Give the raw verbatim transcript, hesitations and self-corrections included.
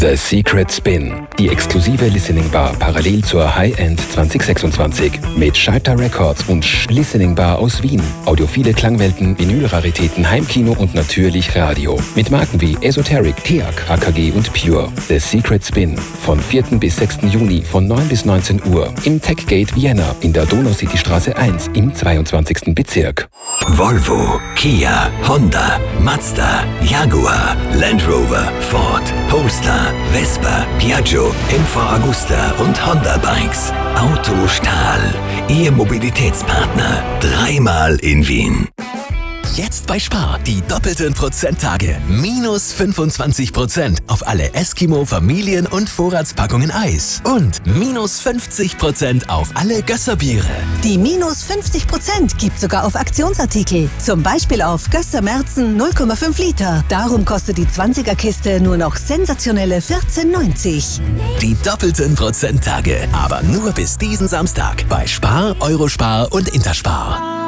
The Secret Spin, die exklusive Listening Bar parallel zur High-End zwanzig sechsundzwanzig. Mit Schalter Records und Sch Listening Bar aus Wien. Audiophile Klangwelten, Vinylraritäten, Heimkino und natürlich Radio. Mit Marken wie Esoteric, Teak, A K G und Pure. The Secret Spin. Von vierten bis sechsten Juni von neun bis neunzehn Uhr. Im Techgate Vienna in der Donaucitystraße eins im zweiundzwanzigsten Bezirk. Volvo, Kia, Honda, Mazda, Jaguar, Land Rover, Ford, Polestar, Vespa, Piaggio, M V Agusta und Honda Bikes. Autostahl, Ihr Mobilitätspartner. Dreimal in Wien. Jetzt bei Spar die doppelten Prozenttage. Minus fünfundzwanzig Prozent auf alle Eskimo, Familien- und Vorratspackungen Eis. Und minus fünfzig Prozent auf alle Gösserbiere. Die minus fünfzig Prozent gibt sogar auf Aktionsartikel. Zum Beispiel auf Gösser Märzen null Komma fünf Liter. Darum kostet die zwanziger-Kiste nur noch sensationelle vierzehn neunzig. Die doppelten Prozenttage. Aber nur bis diesen Samstag bei Spar, Eurospar und Interspar.